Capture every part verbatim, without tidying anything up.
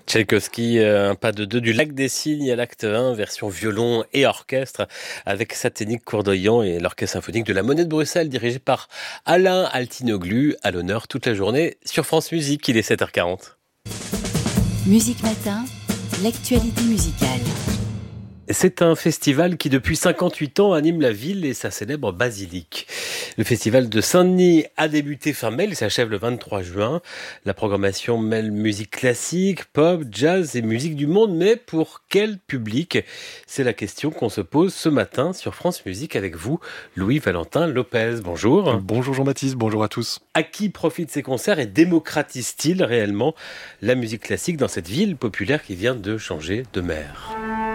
Tchaïkovski, un pas de deux du Lac des Cygnes à l'acte un, version violon et orchestre, avec Saténik Courdoyan et l'Orchestre symphonique de la Monnaie de Bruxelles, dirigé par Alain Altinoglu, à l'honneur toute la journée sur France Musique. Il est sept heures quarante. Musique Matin, l'actualité musicale. C'est un festival qui, depuis cinquante-huit ans, anime la ville et sa célèbre basilique. Le festival de Saint-Denis a débuté fin mai, il s'achève le vingt-trois juin. La programmation mêle musique classique, pop, jazz et musique du monde, mais pour quel public ? C'est la question qu'on se pose ce matin sur France Musique avec vous, Louis-Valentin Lopez. Bonjour. Bonjour Jean-Baptiste, bonjour à tous. À qui profitent ces concerts et démocratisent-ils réellement la musique classique dans cette ville populaire qui vient de changer de maire ?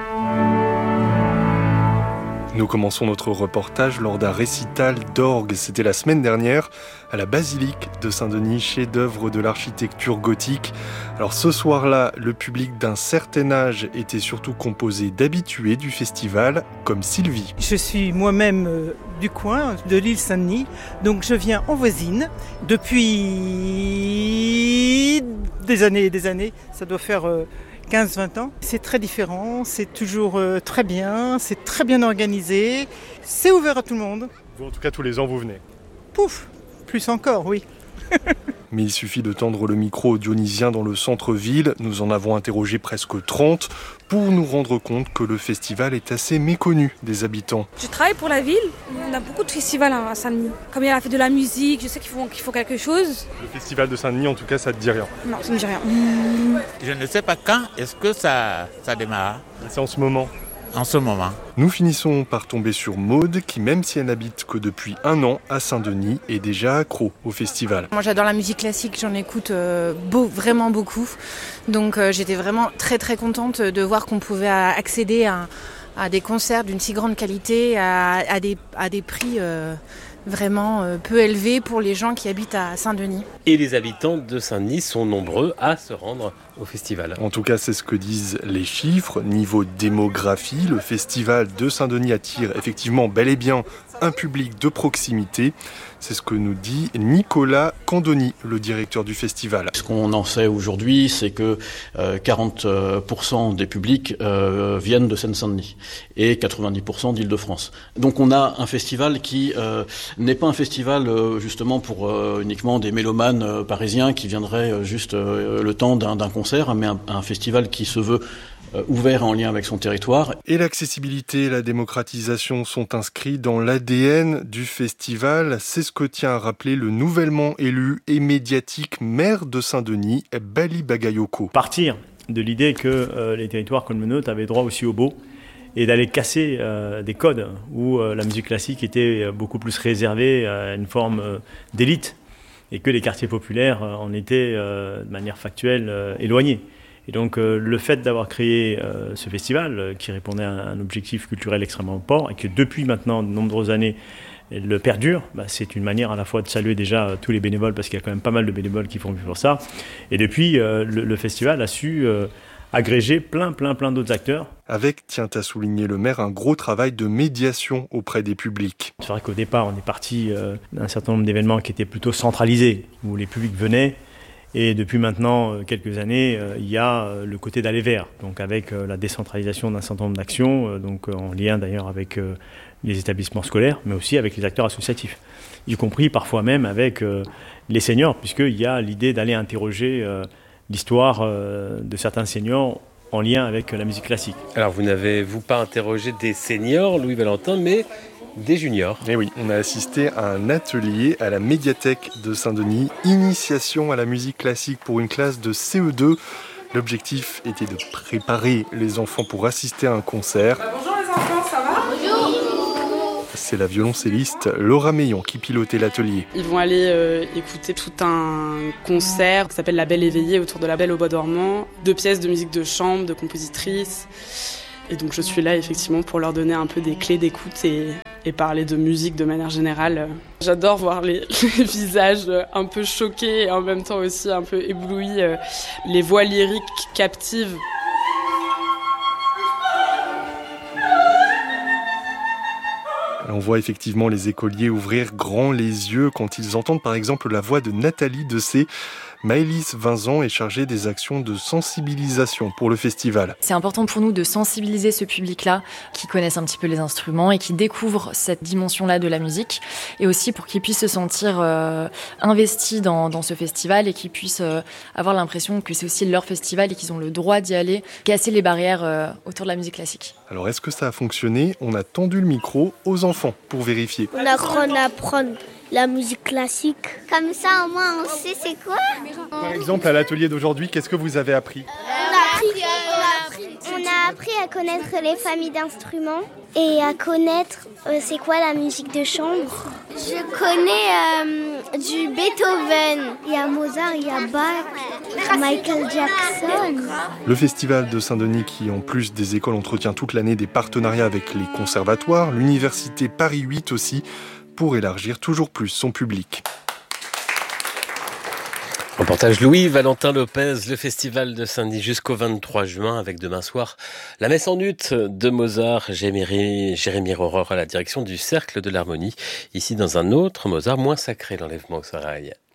Nous commençons notre reportage lors d'un récital d'orgue. C'était la semaine dernière à la basilique de Saint-Denis, chef-d'œuvre de l'architecture gothique. Alors ce soir-là, le public d'un certain âge était surtout composé d'habitués du festival, comme Sylvie. Je suis moi-même euh, du coin, de l'île Saint-Denis, donc je viens en voisine depuis des années et des années. Ça doit faire... Euh, quinze vingt ans. C'est très différent, c'est toujours euh, très bien, c'est très bien organisé, c'est ouvert à tout le monde. Vous, en tout cas, tous les ans, vous venez. Pouf, plus encore, oui. Mais il suffit de tendre le micro aux Dionysiens dans le centre-ville. Nous en avons interrogé presque trente pour nous rendre compte que le festival est assez méconnu des habitants. Je travaille pour la ville. On a beaucoup de festivals à Saint-Denis. Comme il y a la fête de la musique, je sais qu'il faut, qu'il faut quelque chose. Le festival de Saint-Denis, en tout cas, ça te dit rien? Non, ça ne me dit rien. Je ne sais pas quand est-ce que ça, ça démarre. C'est en ce moment. En ce moment. Nous finissons par tomber sur Maude, qui même si elle n'habite que depuis un an à Saint-Denis, est déjà accro au festival. Moi j'adore la musique classique, j'en écoute euh, beau, vraiment beaucoup. Donc euh, j'étais vraiment très très contente de voir qu'on pouvait accéder à, à des concerts d'une si grande qualité, à, à, des, à des prix euh, vraiment euh, peu élevés pour les gens qui habitent à Saint-Denis. Et les habitants de Saint-Denis sont nombreux à se rendre au festival. En tout cas, c'est ce que disent les chiffres. Niveau démographie, le festival de Saint-Denis attire effectivement bel et bien un public de proximité. C'est ce que nous dit Nicolas Candoni, le directeur du festival. Ce qu'on en sait aujourd'hui, c'est que euh, quarante pour cent des publics euh, viennent de Seine-Saint-Denis et quatre-vingt-dix pour cent d'Île-de-France. Donc on a un festival qui euh, n'est pas un festival euh, justement pour euh, uniquement des mélomanes euh, parisiens qui viendraient euh, juste euh, le temps d'un, d'un concert, mais un, un festival qui se veut euh, ouvert en lien avec son territoire. Et l'accessibilité et la démocratisation sont inscrits dans l'A D N du festival. C'est ce que tient à rappeler le nouvellement élu et médiatique maire de Saint-Denis, Bali Bagayoko. Partir de l'idée que euh, les territoires comme le nôtre avaient droit aussi au beau et d'aller casser euh, des codes où euh, la musique classique était beaucoup plus réservée à une forme euh, d'élite et que les quartiers populaires euh, en étaient euh, de manière factuelle euh, éloignés. Et donc euh, le fait d'avoir créé euh, ce festival euh, qui répondait à un objectif culturel extrêmement fort et que depuis maintenant de nombreuses années le perdure, bah, c'est une manière à la fois de saluer déjà euh, tous les bénévoles parce qu'il y a quand même pas mal de bénévoles qui font vivre ça. Et depuis, euh, le, le festival a su euh, agréger plein, plein, plein d'autres acteurs. Avec, tient à souligner le maire, un gros travail de médiation auprès des publics. C'est vrai qu'au départ, on est parti euh, d'un certain nombre d'événements qui étaient plutôt centralisés, où les publics venaient. Et depuis maintenant euh, quelques années, euh, il y a euh, le côté d'aller vers, donc avec euh, la décentralisation d'un certain nombre d'actions, euh, donc euh, en lien d'ailleurs avec euh, les établissements scolaires, mais aussi avec les acteurs associatifs, y compris parfois même avec euh, les seniors, puisqu'il y a l'idée d'aller interroger euh, l'histoire euh, de certains seniors en lien avec euh, la musique classique. Alors vous n'avez-vous pas interrogé des seniors, Louis-Valentin, mais des juniors? Eh oui, on a assisté à un atelier à la médiathèque de Saint-Denis, initiation à la musique classique pour une classe de C E deux. L'objectif était de préparer les enfants pour assister à un concert. Bah, bonjour les enfants, ça va? Bonjour. C'est la violoncelliste Laura Meillon qui pilotait l'atelier. Ils vont aller euh, écouter tout un concert qui s'appelle La Belle éveillée autour de La Belle au bois dormant. Deux pièces de musique de chambre, de compositrices. Et donc je suis là effectivement pour leur donner un peu des clés d'écoute et, et parler de musique de manière générale. J'adore voir les, les visages un peu choqués et en même temps aussi un peu éblouis, les voix lyriques captives. On voit effectivement les écoliers ouvrir grand les yeux quand ils entendent par exemple la voix de Nathalie Dessay. Maëlys Vincent est chargée des actions de sensibilisation pour le festival. C'est important pour nous de sensibiliser ce public-là qui connaissent un petit peu les instruments et qui découvrent cette dimension-là de la musique, et aussi pour qu'ils puissent se sentir euh, investis dans, dans ce festival et qu'ils puissent euh, avoir l'impression que c'est aussi leur festival et qu'ils ont le droit d'y aller, casser les barrières euh, autour de la musique classique. Alors est-ce que ça a fonctionné ? On a tendu le micro aux enfants pour vérifier. On apprend à apprendre la musique classique. Comme ça, au moins, on sait c'est quoi. Par exemple, à l'atelier d'aujourd'hui, qu'est-ce que vous avez appris ? On a appris, on a appris, on a appris à connaître les familles d'instruments et à connaître euh, c'est quoi la musique de chambre. Je connais euh, du Beethoven. Il y a Mozart, il y a Bach, Michael Jackson. Le festival de Saint-Denis qui, en plus des écoles, entretient toute l'année des partenariats avec les conservatoires, l'université Paris huit aussi, pour élargir toujours plus son public. Reportage Louis-Valentin Lopez, le festival de Saint-Denis jusqu'au vingt-trois juin, avec demain soir la messe en ut de Mozart, Jérémy, Jérémy Rohrer à la direction du Cercle de l'Harmonie, ici dans un autre Mozart moins sacré, l'enlèvement au Serail.